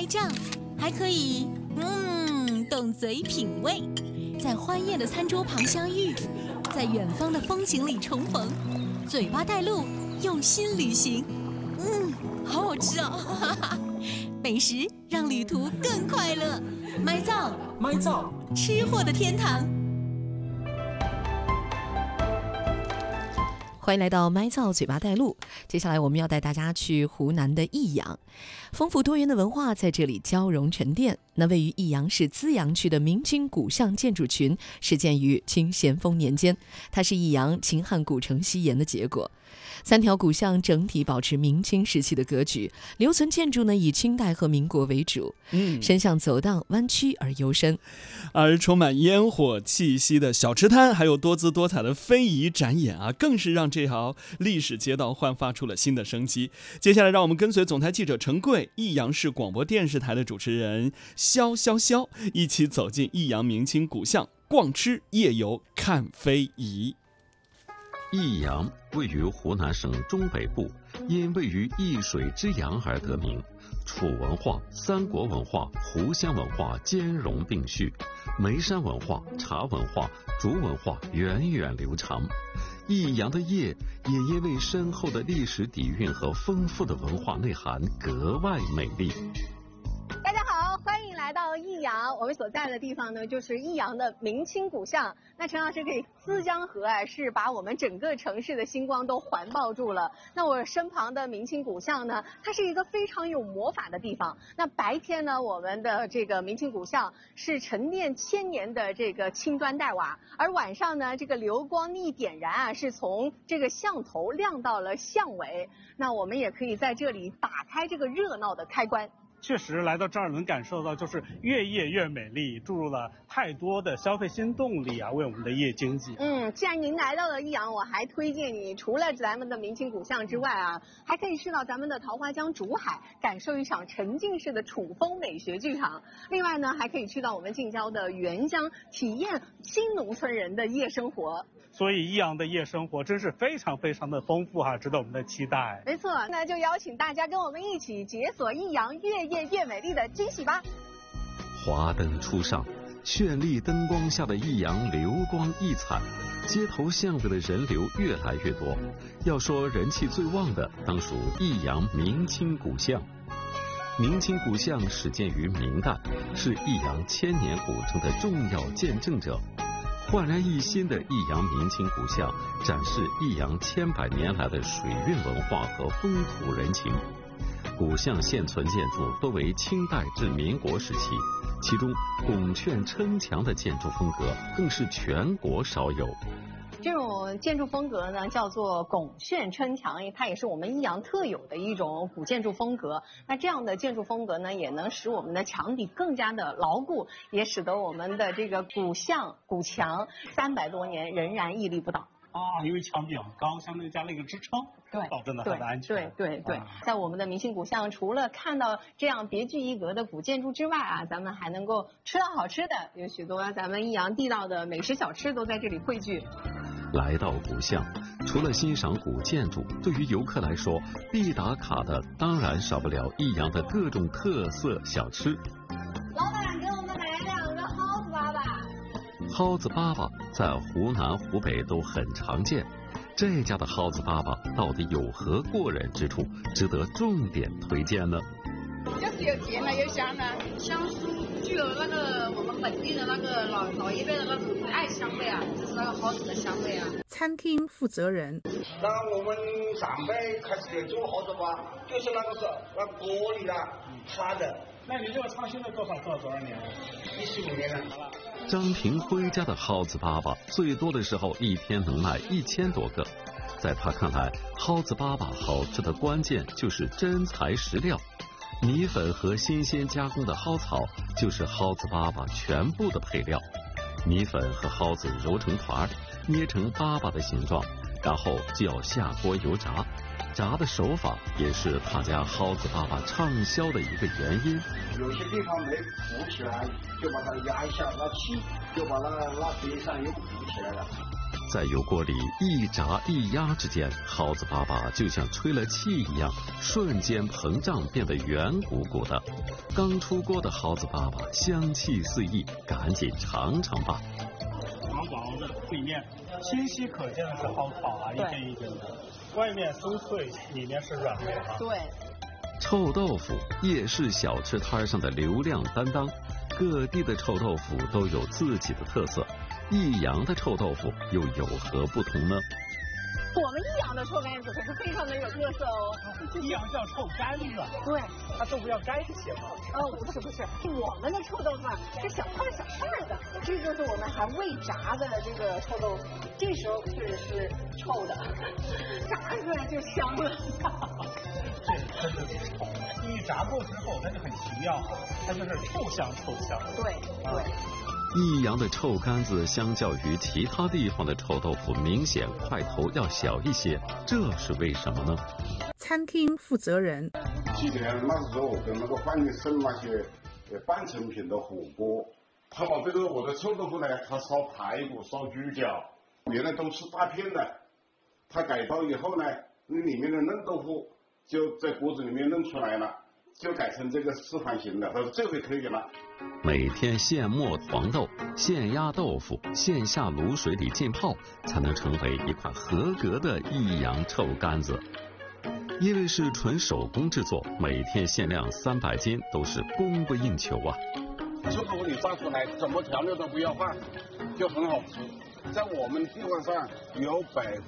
仗，还可以动嘴品味，在欢宴的餐桌旁相遇，在远方的风景里重逢，嘴巴带路，用心旅行。好好吃哦！美食让旅途更快乐。麦灶，吃货的天堂。欢迎来到麦灶嘴巴带路。接下来我们要带大家去湖南的益阳，丰富多元的文化在这里交融沉淀。那位于益阳市资阳区的明清古巷建筑群始建于清咸丰年间，它是益阳秦汉古城西延的结果。3条古巷整体保持明清时期的格局，留存建筑呢以清代和民国为主，伸向走道弯曲而幽深。 而充满烟火气息的小吃摊，还有多姿多彩的非遗展演啊，更是让这条历史街道焕发出了新的生机。接下来让我们跟随总台记者陈贵、益阳市广播电视台的主持人肖一起走进益阳明清古巷，逛吃夜游看非遗。 益阳位于湖南省中北部，因位于益水之阳而得名。楚文化、三国文化、湖湘文化兼容并蓄，眉山文化、茶文化、竹文化源远流长。益阳的夜也因为深厚的历史底蕴和丰富的文化内涵格外美丽。 大家好，欢迎来到益阳。我们所在的地方呢，就是益阳的明清古巷。那陈老师可以，思江河是把我们整个城市的星光都环抱住了。那我身旁的明清古巷呢，它是一个非常有魔法的地方。那白天呢，我们的这个明清古巷是沉淀1000年的这个青砖黛瓦，而晚上呢，这个流光一点燃是从这个巷头亮到了巷尾。那我们也可以在这里打开这个热闹的开关。 确实来到这儿能感受到，就是越夜越美丽，注入了太多的消费新动力啊，为我们的夜经济。 既然您来到了益阳，我还推荐你除了咱们的明清古巷之外啊，还可以去到咱们的桃花江竹海，感受一场沉浸式的楚风美学剧场。另外呢，还可以去到我们近郊的沅江，体验新农村人的夜生活。 所以益阳的夜生活真是非常非常的丰富哈，值得我们的期待。 没错，那就邀请大家跟我们一起解锁益阳越夜越美丽的惊喜吧。 华灯初上，绚丽灯光下的益阳流光溢彩，街头巷尾的人流越来越多。要说人气最旺的，当属益阳明清古巷。明清古巷始建于明代，是益阳1000年古城的重要见证者。焕然一新的益阳明清古巷展示益阳100年来的水韵文化和风土人情。古巷现存建筑多为清代至民国时期，其中拱券撑墙的建筑风格更是全国少有。 这种建筑风格呢，叫做拱券撑墙，它也是我们益阳特有的一种古建筑风格。那这样的建筑风格呢，也能使我们的墙体更加的牢固，也使得我们的这个古巷古墙300多年仍然屹立不倒。 因为墙比较高，相对加了一个支撑， 对， 保证了它的安全。 对，在我们的明清古巷，除了看到这样别具一格的古建筑之外啊，咱们还能够吃到好吃的，有许多咱们益阳地道的美食小吃都在这里汇聚。 来到古巷，除了欣赏古建筑，对于游客来说，必打卡的当然少不了益阳的各种特色小吃。 老板，给我们来2个蒿子粑粑。 蒿子粑粑在湖南、湖北都很常见，这家的蒿子粑粑到底有何过人之处，值得重点推荐呢？ 就是有甜的，有香的，香酥具有那个我们本地的那个老一辈的那种爱香味啊，就是那个蒿子的香味啊。 餐厅负责人， 那我们上辈开始做蒿子粑，就是那锅里的趴的。 那你这个创新的做了多少年了？15年了。 张平辉家的蒿子粑粑最多的时候一天能卖1000多个。在他看来，蒿子粑粑好吃的关键就是真材实料。米粉和新鲜加工的蒿草就是蒿子粑粑全部的配料。米粉和蒿子揉成团，捏成粑粑的形状，然后就要下锅油炸。炸的手法也是他家蒿子粑粑畅销的一个原因。 有些地方没鼓起来，就把它压一下，那气就把那边上又鼓起来了。 在油锅里一炸一压之间，蒿子粑粑就像吹了气一样，瞬间膨胀，变得圆鼓鼓的。刚出锅的蒿子粑粑香气四溢，赶紧尝尝吧。 薄薄的，里面清晰可见的是蒿草啊，一根一根的，外面酥脆，里面是软的啊。 对。 臭豆腐，夜市小吃摊上的流量担当，各地的臭豆腐都有自己的特色。益阳的臭豆腐又有何不同呢？ 我们益阳的臭干子可是非常的有特色哦。 益阳叫臭干子， 对， 它豆腐要干一些吗？ 不是，我们的臭豆腐是小块小块的，这就是我们还未炸的这个臭豆腐，这时候确实是臭的，炸出来就香了。 这真的是臭，因为炸过之后它就很奇妙，它就是臭香。 对。 益阳的臭干子相较于其他地方的臭豆腐明显块头要小一些，这是为什么呢？ 餐厅负责人之前那时候跟那个饭店生那些半成品的火锅，他把这个我的臭豆腐呢，他烧排骨烧猪脚，原来都是大片的，他改刀以后呢，那里面的嫩豆腐就在锅子里面弄出来了，就改成这个四方形的，他说这回可以了。 每天现磨黄豆，现压豆腐，现下卤水里浸泡，才能成为一款合格的益阳臭干子。因为是纯手工制作，每天限量300斤，都是供不应求啊。 臭豆腐你炸出来，怎么调料都不要换，就很好吃。在我们地方上有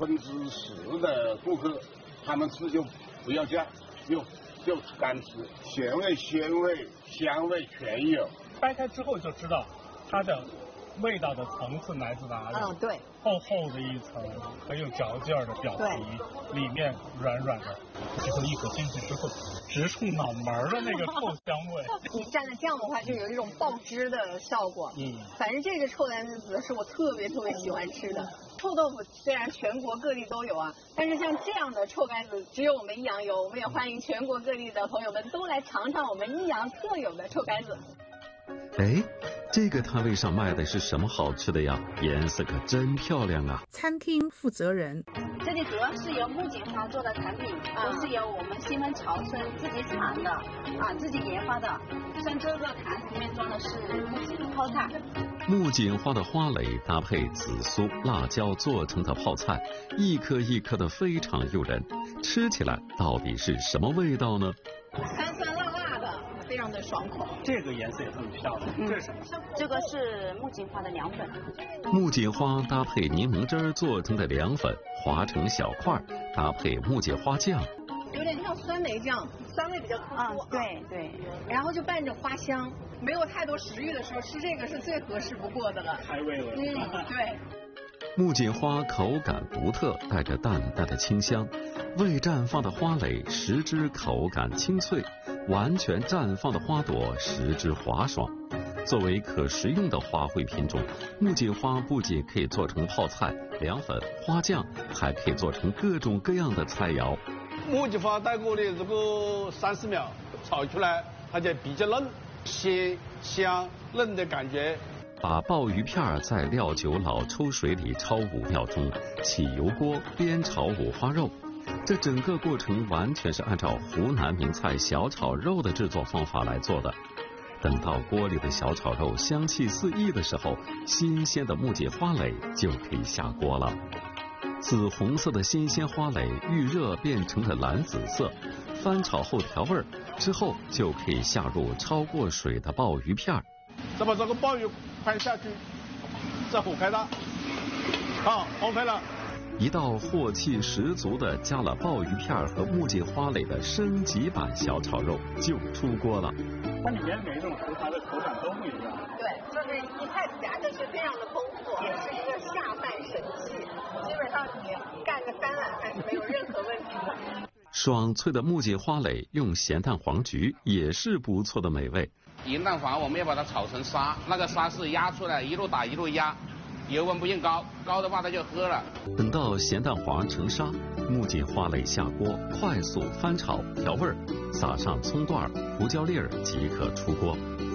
10%的顾客，他们吃就不要酱，就干吃，咸味、鲜味、香味全有。 掰开之后就知道它的味道的层次来自哪里。 对。 厚厚的一层很有嚼劲儿的表皮，里面软软的，最后一口进去之后，直冲脑门的那个臭香味。 你蘸了酱的话，就有一种爆汁的效果。反正这个臭干子是我特别喜欢吃的。臭豆腐虽然全国各地都有啊，但是像这样的臭干子只有我们益阳有，我们也欢迎全国各地的朋友们都来尝尝我们益阳特有的臭干子。 哎，这个摊位上卖的是什么好吃的呀？颜色可真漂亮啊！ 餐厅负责人， 这里主要是由木槿花做的产品，都是由我们西门潮村自己产的自己研发的。像这个坛里面装的是木槿泡菜， 木槿花的花蕾搭配紫苏、辣椒做成的泡菜，一颗一颗的非常诱人。吃起来到底是什么味道呢？ 酸酸辣辣的，非常的爽口。 这个颜色也很漂亮。这是什么？ 这个是木槿花的凉粉。 木槿花搭配柠檬汁儿做成的凉粉，划成小块，搭配木槿花酱。 有点像酸梅酱，酸味比较突出。 对。 然后就伴着花香，没有太多食欲的时候吃这个是最合适不过的了。 开胃了。 对。 木槿花口感独特，带着淡淡的清香，未绽放的花蕾食之口感清脆，完全绽放的花朵食之滑爽。作为可食用的花卉品种，木槿花不仅可以做成泡菜、凉粉、花酱，还可以做成各种各样的菜肴。 木槿花带过的如果30秒炒出来，它就比较嫩，鲜香嫩的感觉。 把鲍鱼片在料酒老抽水里焯5秒钟，起油锅煸炒五花肉。这整个过程完全是按照湖南名菜小炒肉的制作方法来做的。等到锅里的小炒肉香气四溢的时候，新鲜的木槿花蕾就可以下锅了。紫红色的新鲜花蕾遇热变成了蓝紫色，翻炒后调味，之后就可以下入焯过水的鲍鱼片。 再把这个鲍鱼拍下去，再火开大，好，红开了。 一道镬气十足的加了鲍鱼片和木槿花蕾的升级版小炒肉就出锅了。 它里面每一种食材的口感都不一样。 对，就是一菜夹的是非常的丰富，也是一个下饭神器。基本上你干个3碗饭是没有任何问题的。 爽脆的木槿花蕾用咸蛋黄焗也是不错的美味。 银蛋黄我们要把它炒成沙，那个沙是压出来，一路打一路压，油温不用高，高的话它就喝了。 等到咸蛋黄成沙，木槿花蕾下锅，快速翻炒调味，撒上葱段、胡椒粒儿即可出锅。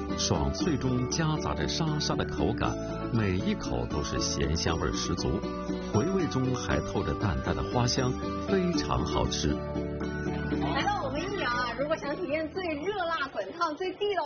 爽脆中夹杂着沙沙的口感，每一口都是咸香味十足，回味中还透着淡淡的花香，非常好吃。 来到我们益阳啊，如果想体验最热辣滚烫、最地道